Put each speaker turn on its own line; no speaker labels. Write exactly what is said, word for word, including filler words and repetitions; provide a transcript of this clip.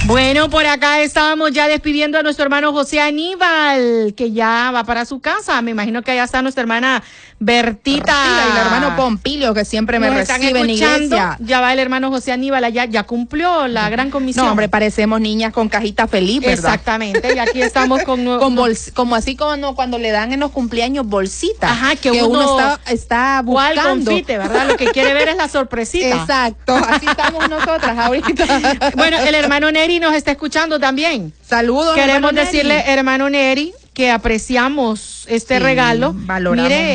Bueno, por acá estábamos ya despidiendo a nuestro hermano José Aníbal, que ya va para su casa. Me imagino que allá está nuestra hermana Bertita.
Y el hermano Pompilio, que siempre me recibe en iglesia.
Ya va el hermano José Aníbal allá, ya cumplió la gran comisión.
No, hombre, parecemos niñas con cajita feliz, ¿verdad?
Exactamente, y aquí estamos con...
con bols, como así como cuando le dan en los cumpleaños bolsitas.
Ajá, que,
que
uno,
uno está, está buscando.
¿Cuál confite, verdad? Lo que quiere ver es la sorpresita.
Exacto, así estamos nosotras ahorita.
Bueno, el hermano Neri nos está escuchando también.
Saludos,
Queremos
hermano
decirle,
Neri.
hermano Neri, que apreciamos este
sí,
regalo.
Valoramos.
Mire,